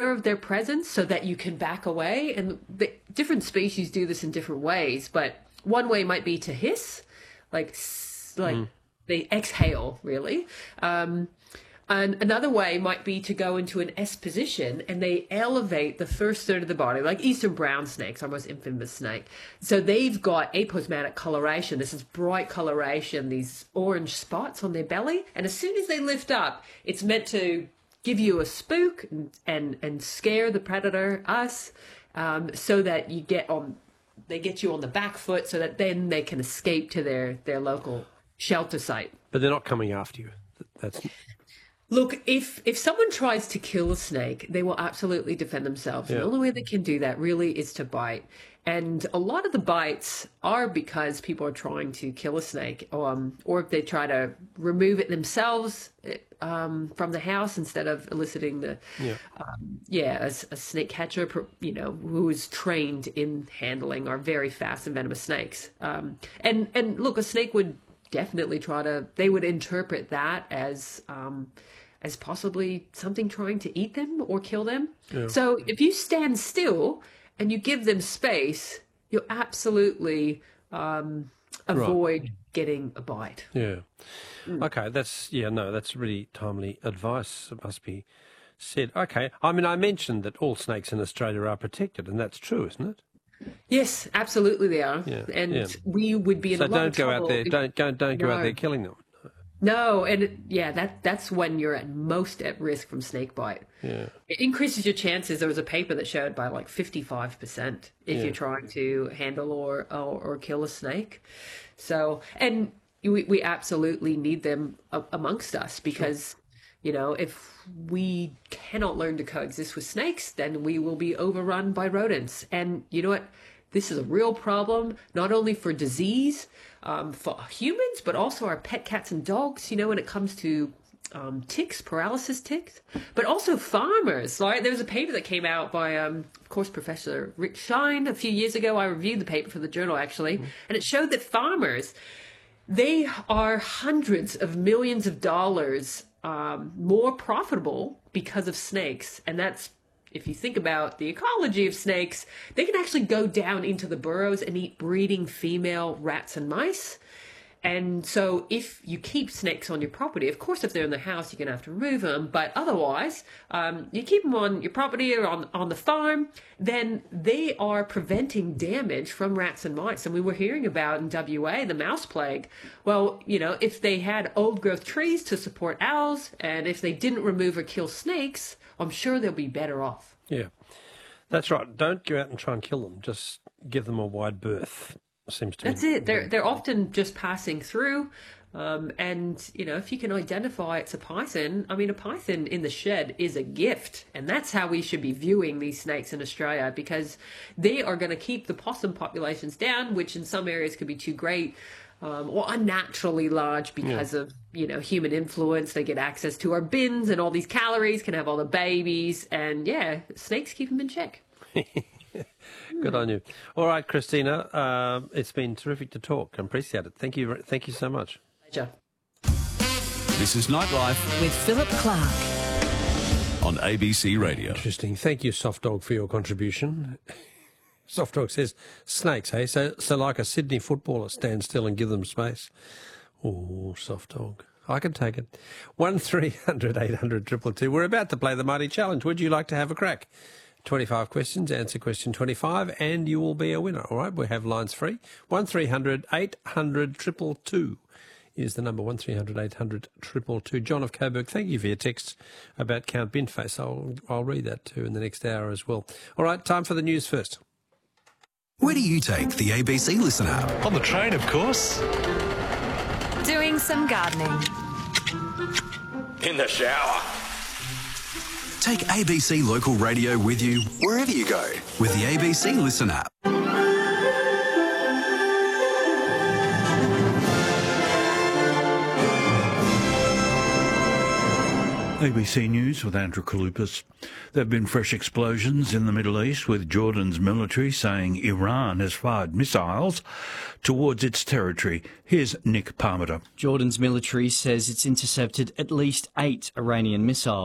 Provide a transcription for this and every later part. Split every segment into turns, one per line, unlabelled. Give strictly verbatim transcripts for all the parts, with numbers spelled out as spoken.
aware of their presence so that you can back away. And the different species do this in different ways, but one way might be to hiss, like like mm. they exhale, really. Um, and another way might be to go into an S position, and they elevate the first third of the body, like eastern brown snakes, our most infamous snake. So they've got aposematic coloration. This is bright coloration, these orange spots on their belly. And as soon as they lift up, it's meant to give you a spook and and, and scare the predator, us, um, so that you get on, they get you on the back foot, so that then they can escape to their, their local shelter site.
But they're not coming after you. That's...
Look, if if someone tries to kill a snake, they will absolutely defend themselves. Yeah. The only way they can do that really is to bite. And a lot of the bites are because people are trying to kill a snake, um, or if they try to remove it themselves um, from the house instead of eliciting the, yeah, um, yeah, a, a snake catcher, you know, who is trained in handling our very fast and venomous snakes. Um, and and look, a snake would definitely try to. They would interpret that as. Um, as possibly something trying to eat them or kill them. Yeah. So if you stand still and you give them space, you'll absolutely um, avoid right. getting a bite.
Yeah. Mm. Okay, that's, yeah, no, that's really timely advice, it must be said. Okay, I mean, I mentioned that all snakes in Australia are protected, and that's true, isn't it?
Yes, absolutely they are. Yeah. And yeah. we would be in
so
a lot of trouble.
So don't go out there,
if,
don't, don't, don't go
no.
out there killing them.
No, and it, yeah, that that's when you're at most at risk from snake bite.
Yeah.
It increases your chances. There was a paper that showed by like fifty-five percent if
yeah.
you're trying to handle or, or or kill a snake. So, and we we absolutely need them amongst us because, sure. you know, if we cannot learn to coexist with snakes, then we will be overrun by rodents. And you know what? This is a real problem, not only for disease, um, for humans, but also our pet cats and dogs, you know, when it comes to um, ticks, paralysis ticks, but also farmers. Right? There was a paper that came out by, um, of course, Professor Rick Shine a few years ago. I reviewed the paper for the journal, actually, mm-hmm. and it showed that farmers, they are hundreds of millions of dollars um, more profitable because of snakes, and that's if you think about the ecology of snakes, they can actually go down into the burrows and eat breeding female rats and mice. And so if you keep snakes on your property, of course, if they're in the house, you're going to have to remove them. But otherwise, um, you keep them on your property or on, on the farm, then they are preventing damage from rats and mice. And we were hearing about in W A, the mouse plague. Well, you know, if they had old growth trees to support owls, and if they didn't remove or kill snakes, I'm sure they'll be better off.
Yeah, that's right. Don't go out and try and kill them. Just give them a wide berth. Seems to
That's
be.
it. They're they're often just passing through, um, and you know if you can identify it's a python. I mean, a python in the shed is a gift, and that's how we should be viewing these snakes in Australia because they are going to keep the possum populations down, which in some areas could be too great. Um, or unnaturally large because yeah. of, you know, human influence. They get access to our bins and all these calories, can have all the babies. And, yeah, snakes keep them in check.
Good on you. All right, Christina, uh, it's been terrific to talk. I appreciate it. Thank you. Thank you so much.
Pleasure.
This is Nightlife
with Philip Clark
on A B C Radio.
Interesting. Thank you, Soft Dog, for your contribution. Soft Dog says, snakes, hey? So, so like a Sydney footballer, stand still and give them space. Oh, Soft Dog. I can take it. one three hundred eight hundred two two two. We're about to play the Mighty Challenge. Would you like to have a crack? twenty-five questions, answer question twenty-five, and you will be a winner, all right? We have lines free. one three hundred eight hundred two two two is the number, one three hundred eight hundred two two two. John of Coburg, thank you for your text about Count Bintface. I'll, I'll read that too in the next hour as well. All right, time for the news first.
Where do you take the A B C Listen app?
On the train, of course.
Doing some gardening.
In the shower.
Take A B C Local Radio with you wherever you go with the A B C Listen app.
A B C News with Andrew Kalupas. There have been fresh explosions in the Middle East, with Jordan's military saying Iran has fired missiles towards its territory. Here's Nick Parmenter.
Jordan's military says it's intercepted at least eight Iranian missiles.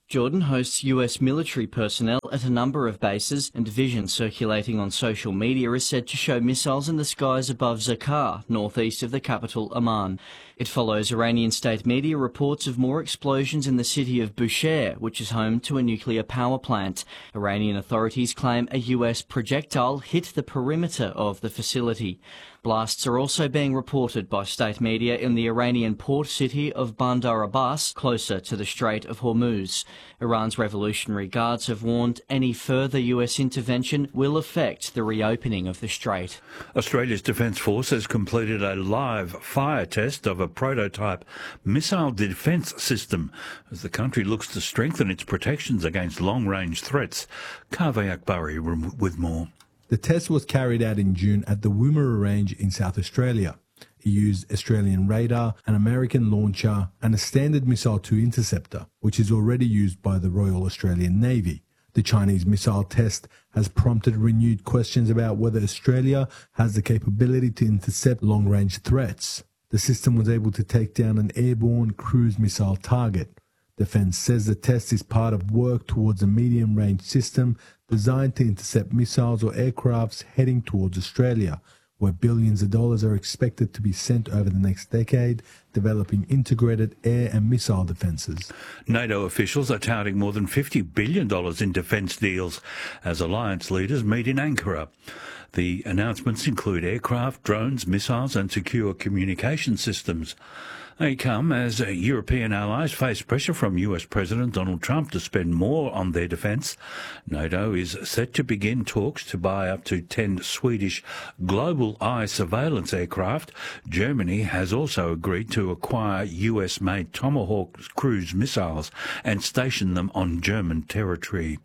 Jordan hosts U S military personnel at a number of bases, and vision circulating on social media is said to show missiles in the skies above Zakar, northeast of the capital Amman. It follows Iranian state media reports of more explosions in the city of Bushehr, which is home to a nuclear power plant. Iranian authorities claim a U S projectile hit the perimeter of the facility. Blasts are also being reported by state media in the Iranian port city of Bandar Abbas, closer to the Strait of Hormuz. Iran's Revolutionary Guards have warned any further U S intervention will affect the reopening of the strait.
Australia's Defence Force has completed a live fire test of a prototype missile defence system as the country looks to strengthen its protections against long-range threats. Kaveh Akbari with more.
The test was carried out in June at the Woomera Range in South Australia. It used Australian radar, an American launcher and a Standard Missile two interceptor, which is already used by the Royal Australian Navy. The Chinese missile test has prompted renewed questions about whether Australia has the capability to intercept long-range threats. The system was able to take down an airborne cruise missile target. Defence says the test is part of work towards a medium-range system designed to intercept missiles or aircrafts heading towards Australia, where billions of dollars are expected to be sent over the next decade, developing integrated air and missile defences.
NATO officials are touting more than fifty billion dollars in defence deals as alliance leaders meet in Ankara. The announcements include aircraft, drones, missiles and secure communication systems. They come as European allies face pressure from U S President Donald Trump to spend more on their defence. NATO is set to begin talks to buy up to ten Swedish Global Eye surveillance aircraft. Germany has also agreed to acquire U S-made Tomahawk cruise missiles and station them on German territory.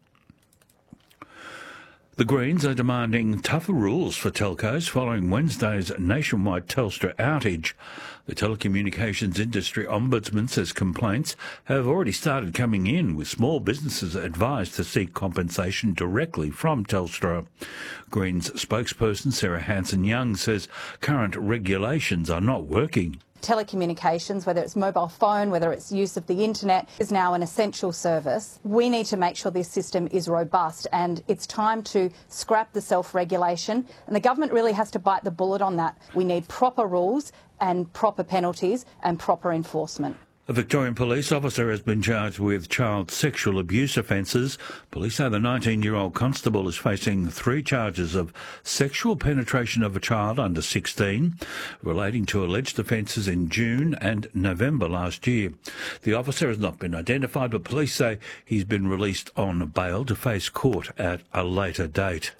The Greens are demanding tougher rules for telcos following Wednesday's nationwide Telstra outage. The telecommunications industry ombudsman says complaints have already started coming in, with small businesses advised to seek compensation directly from Telstra. Greens spokesperson Sarah Hanson-Young says current regulations are not working.
Telecommunications, whether it's mobile phone, whether it's use of the internet, is now an essential service. We need to make sure this system is robust, and it's time to scrap the self-regulation, and the government really has to bite the bullet on that. We need proper rules and proper penalties and proper enforcement.
A Victorian police officer has been charged with child sexual abuse offences. Police say the nineteen-year-old constable is facing three charges of sexual penetration of a child under sixteen, relating to alleged offences in June and November last year. The officer has not been identified, but police say he's been released on bail to face court at a later date.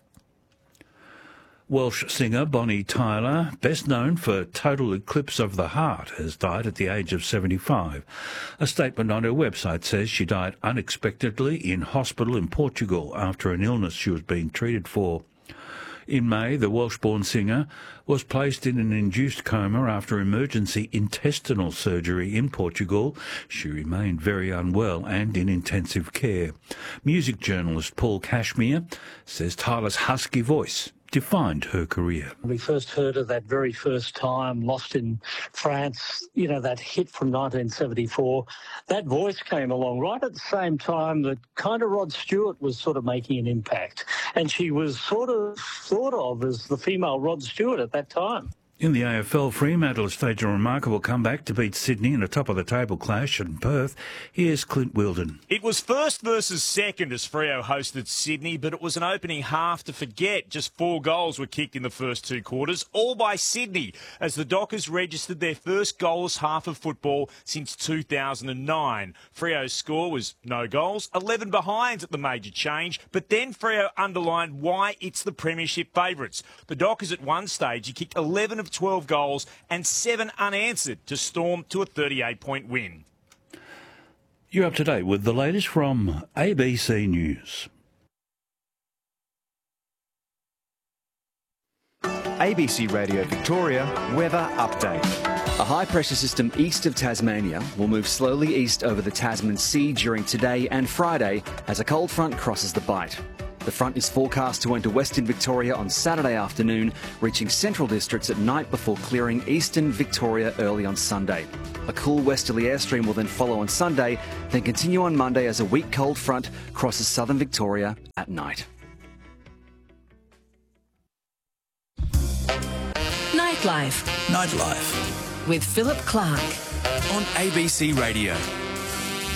Welsh singer Bonnie Tyler, best known for Total Eclipse of the Heart, has died at the age of seventy-five. A statement on her website says she died unexpectedly in hospital in Portugal after an illness she was being treated for. In May, the Welsh-born singer was placed in an induced coma after emergency intestinal surgery in Portugal. She remained very unwell and in intensive care. Music journalist Paul Cashmere says Tyler's husky voice defined her career.
We first heard her that very first time, Lost in France, you know, that hit from nineteen seventy-four. That voice came along right at the same time that kind of Rod Stewart was sort of making an impact. And she was sort of thought of as the female Rod Stewart at that time.
In the A F L, Fremantle staged a remarkable comeback to beat Sydney in a top-of-the-table clash in Perth. Here's Clint Wilden.
It was first versus second as Freo hosted Sydney, but it was an opening half to forget. Just four goals were kicked in the first two quarters, all by Sydney, as the Dockers registered their first goalless half of football since two thousand nine. Freo's score was no goals, eleven behinds at the major change, but then Freo underlined why it's the premiership favourites. The Dockers at one stage, he kicked eleven of twelve goals and seven unanswered to storm to a thirty-eight point win.
You're up to date with the latest from A B C News.
A B C Radio Victoria weather update. A high-pressure system east of Tasmania will move slowly east over the Tasman Sea during today and Friday as a cold front crosses the Bight. The front is forecast to enter Western Victoria on Saturday afternoon, reaching central districts at night before clearing eastern Victoria early on Sunday. A cool westerly airstream will then follow on Sunday, then continue on Monday as a weak cold front crosses southern Victoria at night.
Nightlife
Nightlife
with Philip Clark
on A B C Radio.